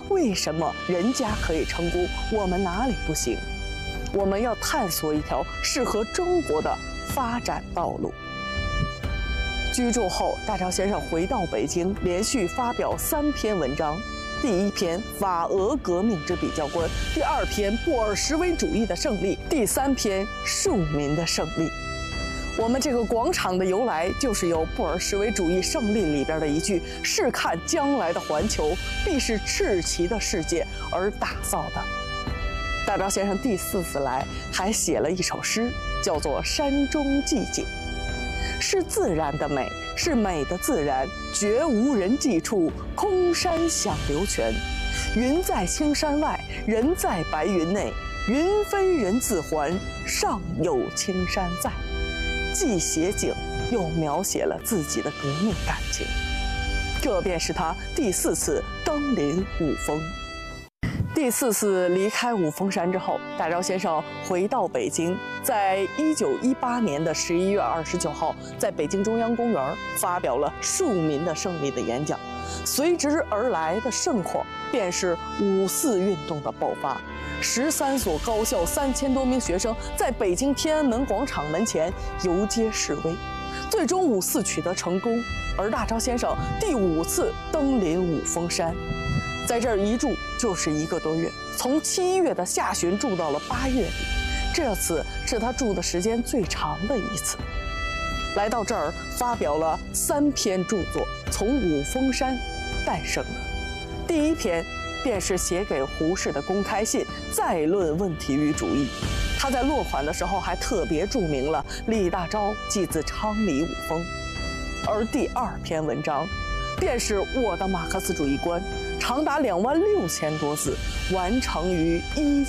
为什么人家可以成功，我们哪里不行？我们要探索一条适合中国的发展道路。居住后，大钊先生回到北京，连续发表3篇文章。第1篇法俄革命之比较观，第2篇布尔什维主义的胜利，第3篇庶民的胜利。我们这个广场的由来，就是由布尔什维主义胜利里边的一句“试看将来的环球，必是赤旗的世界”而打造的。大钊先生第4次来，还写了一首诗，叫做《山中寂景》。是自然的美，是美的自然，绝无人迹处，空山响流泉。云在青山外，人在白云内，云飞人自还，上有青山在。既写景，又描写了自己的革命感情。这便是他第4次登临五峰。第4次离开五峰山之后，大钊先生回到北京，在1918年的11月29号，在北京中央公园发表了庶民的胜利的演讲。随之而来的盛况，便是5四运动的爆发。13所高校3000多名学生在北京天安门广场门前游街示威，最终5四取得成功。而大钊先生第5次登临五峰山。在这儿一住就是1个多月，从7月的下旬住到了8月底，这次是他住的时间最长的一次。来到这儿，发表了3篇著作，从五峰山诞生的。第1篇便是写给胡适的公开信，再论问题与主义。他在落款的时候还特别注明了李大钊即自昌黎五峰。而第2篇文章，便是我的马克思主义观，长达26000多字，完成于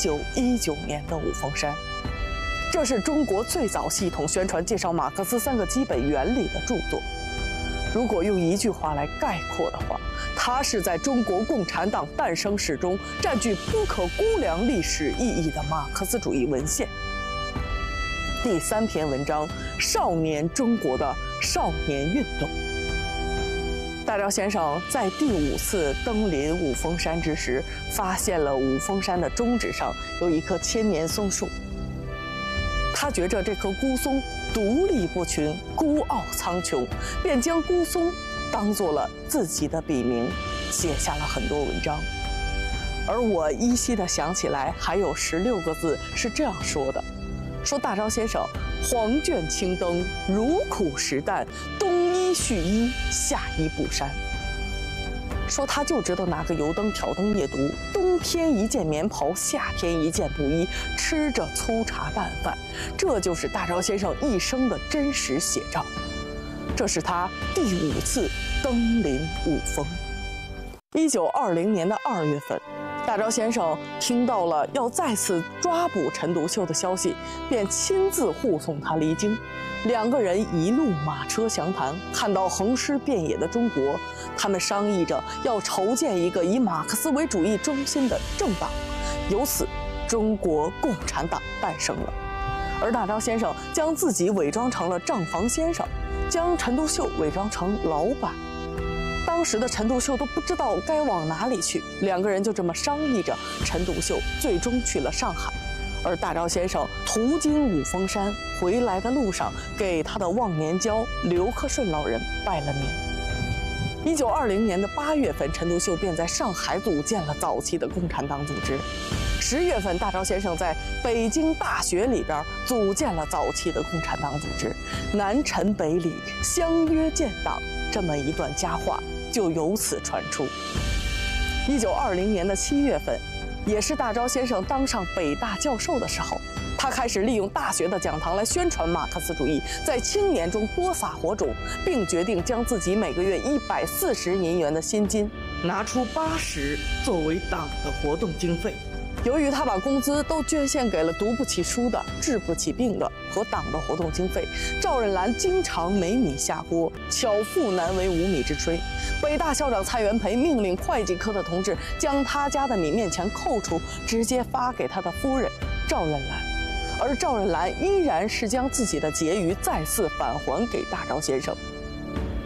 1919年的五峰山。这是中国最早系统宣传介绍马克思3个基本原理的著作。如果用1句话来概括的话，它是在中国共产党诞生史中占据不可估量历史意义的马克思主义文献。第3篇文章，少年中国的少年运动。大钊先生在第5次登临五峰山之时，发现了五峰山的中指上有一棵千年松树。他觉着这棵孤松独立不群，孤傲苍穹，便将孤松当做了自己的笔名，写下了很多文章。而我依稀地想起来，还有16个字是这样说的：说大钊先生黄卷青灯，如苦实淡，东依续依，夏依不删。说他就知道拿个油灯挑灯夜读，冬天一件棉袍，夏天一件布衣，吃着粗茶淡饭，这就是大钊先生一生的真实写照。这是他第5次登临五峰。1920年的2月份，大钊先生听到了要再次抓捕陈独秀的消息，便亲自护送他离京。2个人一路马车详谈，看到横尸遍野的中国，他们商议着要筹建一个以马克思为主义中心的政党，由此中国共产党诞生了。而大钊先生将自己伪装成了账房先生，将陈独秀伪装成老板。当时的陈独秀都不知道该往哪里去，2个人就这么商议着，陈独秀最终去了上海。而大钊先生途经五峰山，回来的路上给他的忘年交刘克顺老人拜了年。1920年的8月份，陈独秀便在上海组建了早期的共产党组织。10月份，大钊先生在北京大学里边组建了早期的共产党组织，南陈北李，相约建党，这么一段佳话就由此传出。1920年的7月份，也是大钊先生当上北大教授的时候，他开始利用大学的讲堂来宣传马克思主义，在青年中播撒火种，并决定将自己每个月140银元的薪金拿出80作为党的活动经费。由于他把工资都捐献给了读不起书的、治不起病的和党的活动经费，赵壬澜经常没米下锅，巧妇难为无米之炊。北大校长蔡元培命令会计科的同志将他家的米面钱扣除，直接发给他的夫人赵壬澜，而赵壬澜依然是将自己的结余再次返还给大钊先生。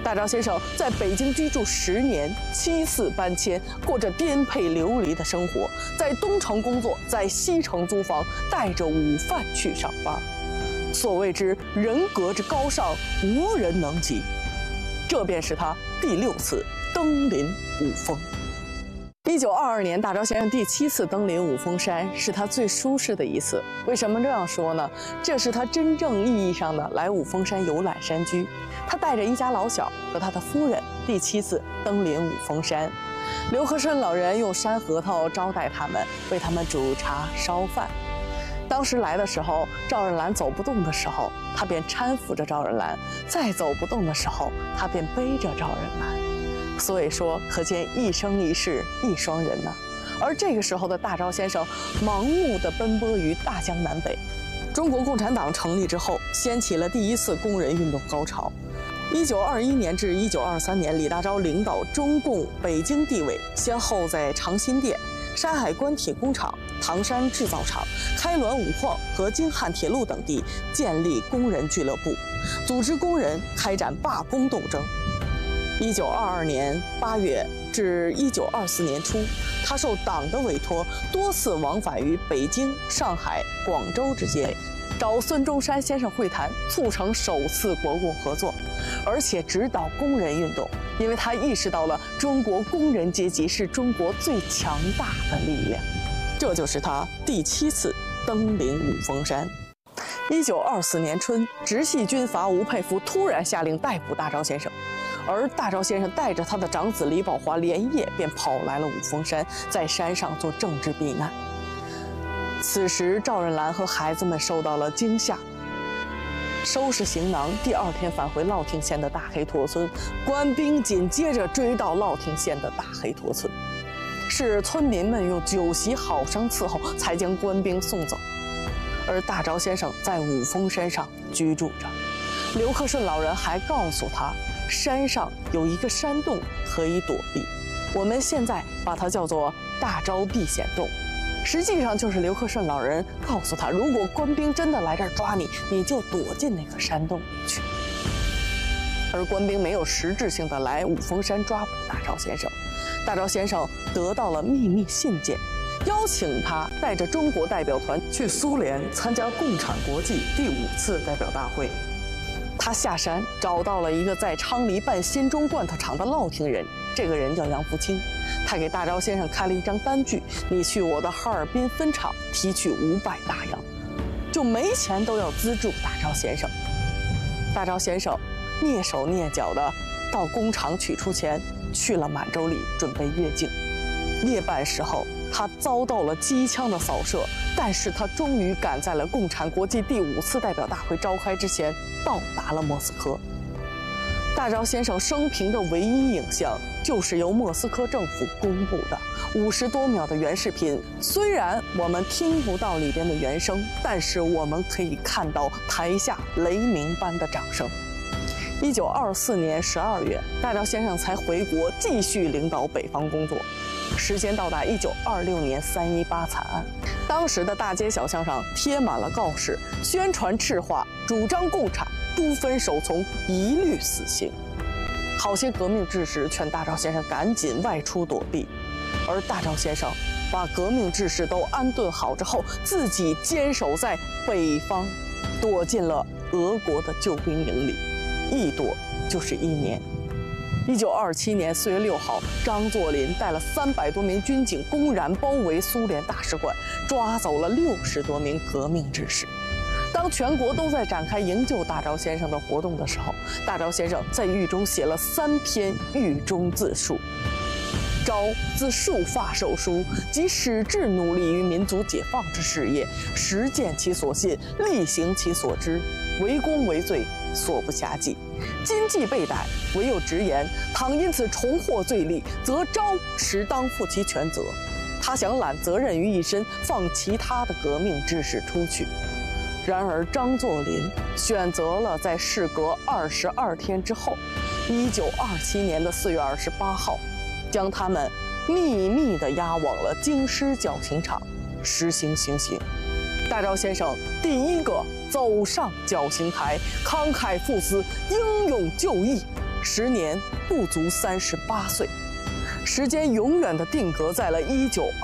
大钊先生在北京居住10年，7次搬迁，过着颠沛流离的生活，在东城工作，在西城租房，带着午饭去上班。所谓之人格之高尚，无人能及。这便是他第6次登临五峰。1922年，大钊先生第7次登临五峰山，是他最舒适的一次。为什么这样说呢？这是他真正意义上的来五峰山游览山居。他带着一家老小和他的夫人第7次登临五峰山。刘和顺老人用山核桃招待他们，为他们煮茶烧饭。当时来的时候，赵任兰走不动的时候，他便搀扶着赵任兰；再走不动的时候，他便背着赵任兰。所以说，可见一生一世一双人呢。而这个时候的大钊先生，盲目地奔波于大江南北。中国共产党成立之后，掀起了第1次工人运动高潮。1921年至1923年，李大钊领导中共北京地委，先后在长辛店、山海关铁工厂、唐山制造厂、开滦五矿和京汉铁路等地建立工人俱乐部，组织工人开展罢工斗争。1922年8月至1924年初，他受党的委托，多次往返于北京、上海、广州之间，找孙中山先生会谈，促成首次国共合作，而且指导工人运动，因为他意识到了中国工人阶级是中国最强大的力量。这就是他第7次登临五峰山。1924年春，直系军阀吴佩孚突然下令逮捕大钊先生，而大钊先生带着他的长子李宝华连夜便跑来了五峰山，在山上做政治避难。此时赵任兰和孩子们受到了惊吓，收拾行囊，第2天返回乐亭县的大黑坨村。官兵紧接着追到乐亭县的大黑坨村，是村民们用酒席好生伺候，才将官兵送走。而大钊先生在五峰山上居住着。刘克顺老人还告诉他，山上有一个山洞可以躲避，我们现在把它叫做大钊避险洞。实际上就是刘克顺老人告诉他，如果官兵真的来这儿抓你，你就躲进那个山洞里去。而官兵没有实质性的来五峰山抓捕大钊先生，大钊先生得到了秘密信件，邀请他带着中国代表团去苏联参加共产国际第5次代表大会。他下山找到了一个在昌黎办新中罐头厂的乐亭人，这个人叫杨福清。他给大钊先生开了一张单据，你去我的哈尔滨分厂提取500大洋，就没钱都要资助大钊先生。大钊先生蹑手蹑脚的到工厂取出钱，去了满洲里准备越境。夜半时候，他遭到了机枪的扫射，但是他终于赶在了共产国际第5次代表大会召开之前到达了莫斯科。大钊先生生平的唯一影像，就是由莫斯科政府公布的50多秒的原视频。虽然我们听不到里边的原声，但是我们可以看到台下雷鸣般的掌声。1924年12月，大钊先生才回国，继续领导北方工作。时间到达1926年318惨案，当时的大街小巷上贴满了告示，宣传赤化，主张共产，不分首从，一律死刑。好些革命志士劝大钊先生赶紧外出躲避，而大钊先生把革命志士都安顿好之后，自己坚守在北方，躲进了俄国的救兵营里，一躲就是1年。1927年4月6号，张作霖带了300多名军警公然包围苏联大使馆，抓走了60多名革命志士。当全国都在展开营救大钊先生的活动的时候，大钊先生在狱中写了3篇狱中自述。钊自束发受书，即矢志努力于民族解放之事业，实践其所信，力行其所知，为公为罪，所不暇计。今既被逮，唯有直言，倘因此重获罪利，则钊实当负其全责。他想揽责任于一身，放其他的革命志士出去。然而张作霖选择了在事隔22天之后，1927年的4月28号，将他们秘密地押往了京师绞刑场实行行刑。大钊先生第一个走上绞刑台，慷慨赴死，英勇就义， 时年不足38岁，时间永远地定格在了1922